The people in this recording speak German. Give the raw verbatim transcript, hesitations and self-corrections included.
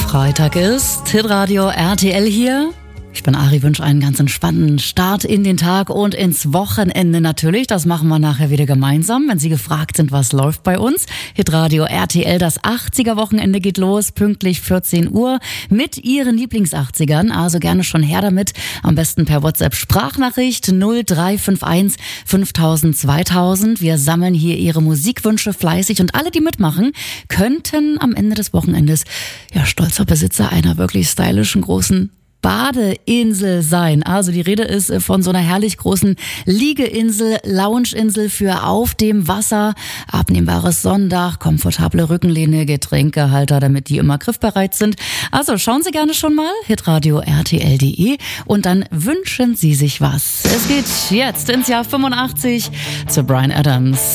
Freitag ist Hitradio R T L hier. Ich bin Ari, wünsche einen ganz entspannten Start in den Tag und ins Wochenende natürlich. Das machen wir nachher wieder gemeinsam, wenn Sie gefragt sind, was läuft bei uns. Hitradio R T L, das achtziger-Wochenende geht los, pünktlich vierzehn Uhr mit Ihren Lieblings-achtzigern. Also gerne schon her damit, am besten per WhatsApp-Sprachnachricht null drei fünf eins fünftausend zweitausend. Wir sammeln hier Ihre Musikwünsche fleißig und alle, die mitmachen, könnten am Ende des Wochenendes ja stolzer Besitzer einer wirklich stylischen großen Badeinsel sein. Also die Rede ist von so einer herrlich großen Liegeinsel, Loungeinsel für auf dem Wasser, abnehmbares Sonnendach, komfortable Rückenlehne, Getränkehalter, damit die immer griffbereit sind. Also schauen Sie gerne schon mal, hitradio R T L punkt de, und dann wünschen Sie sich was. Es geht jetzt ins Jahr fünfundachtzig zu Bryan Adams.